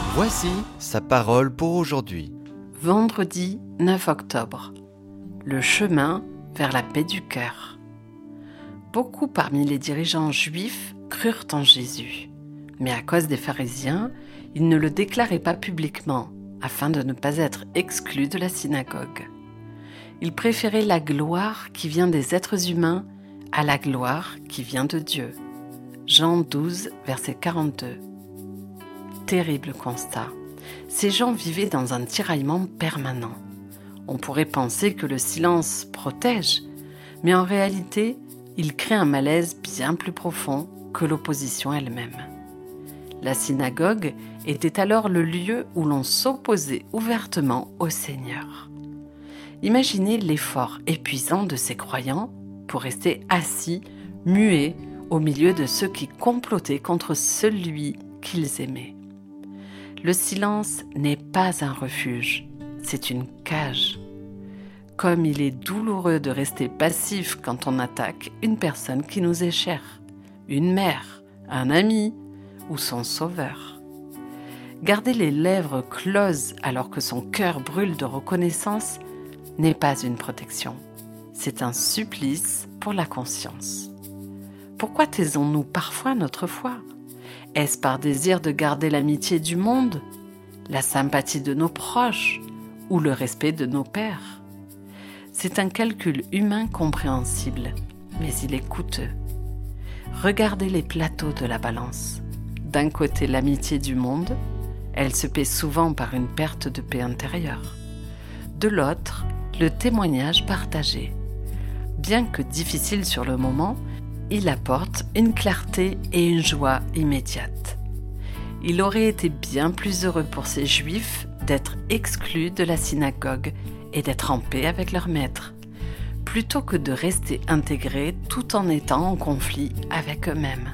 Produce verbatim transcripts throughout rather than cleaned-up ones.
Voici sa parole pour aujourd'hui. Vendredi neuf octobre. Le chemin vers la paix du cœur. Beaucoup parmi les dirigeants juifs crurent en Jésus, mais à cause des pharisiens, ils ne le déclaraient pas publiquement, afin de ne pas être exclus de la synagogue. Ils préféraient la gloire qui vient des êtres humains à la gloire qui vient de Dieu. Jean douze, verset quarante-deux. Terrible constat. Ces gens vivaient dans un tiraillement permanent. On pourrait penser que le silence protège, mais en réalité, il crée un malaise bien plus profond que l'opposition elle-même. La synagogue était alors le lieu où l'on s'opposait ouvertement au Seigneur. Imaginez l'effort épuisant de ces croyants pour rester assis, muets, au milieu de ceux qui complotaient contre celui qu'ils aimaient. Le silence n'est pas un refuge, c'est une cage. Comme il est douloureux de rester passif quand on attaque une personne qui nous est chère, une mère, un ami ou son sauveur. Garder les lèvres closes alors que son cœur brûle de reconnaissance n'est pas une protection, c'est un supplice pour la conscience. Pourquoi taisons-nous parfois notre foi ? Est-ce par désir de garder l'amitié du monde, la sympathie de nos proches ou le respect de nos pairs ? C'est un calcul humain compréhensible, mais il est coûteux. Regardez les plateaux de la balance. D'un côté, l'amitié du monde, elle se paie souvent par une perte de paix intérieure. De l'autre, le témoignage partagé. Bien que difficile sur le moment, il apporte une clarté et une joie immédiates. Il aurait été bien plus heureux pour ces Juifs d'être exclus de la synagogue et d'être en paix avec leur maître, plutôt que de rester intégrés tout en étant en conflit avec eux-mêmes.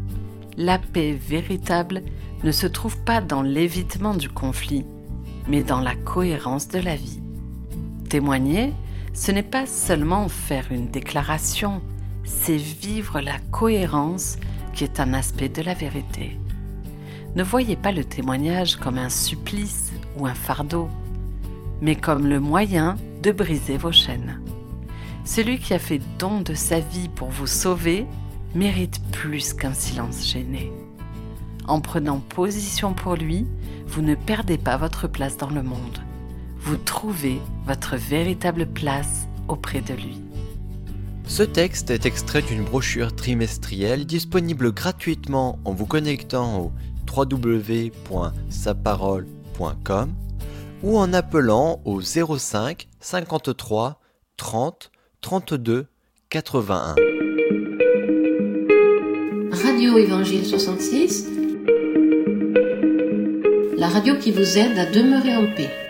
La paix véritable ne se trouve pas dans l'évitement du conflit, mais dans la cohérence de la vie. Témoigner, ce n'est pas seulement faire une déclaration, c'est vivre la cohérence qui est un aspect de la vérité. Ne voyez pas le témoignage comme un supplice ou un fardeau, mais comme le moyen de briser vos chaînes. Celui qui a fait don de sa vie pour vous sauver mérite plus qu'un silence gêné. En prenant position pour lui, vous ne perdez pas votre place dans le monde. Vous trouvez votre véritable place auprès de lui. Ce texte est extrait d'une brochure trimestrielle disponible gratuitement en vous connectant au w w w point sa parole point com ou en appelant au zéro cinq cinquante-trois trente trente-deux quatre-vingt-un. Radio Évangile soixante-six, la radio qui vous aide à demeurer en paix.